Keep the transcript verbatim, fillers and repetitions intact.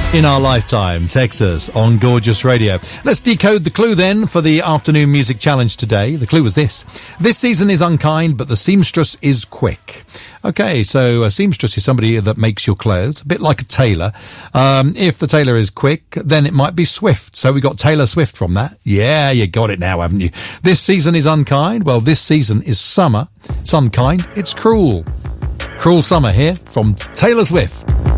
In Our Lifetime, Texas, on Gorgeous Radio. Let's decode the clue then for the afternoon music challenge today. The clue was this. This season is unkind, but the seamstress is quick. Okay, so a seamstress is somebody that makes your clothes, a bit like a tailor. Um, if the tailor is quick, then it might be swift. So we got Taylor Swift from that. Yeah, you got it now, haven't you? This season is unkind. Well, this season is summer. It's unkind. It's cruel. Cruel Summer here from Taylor Swift.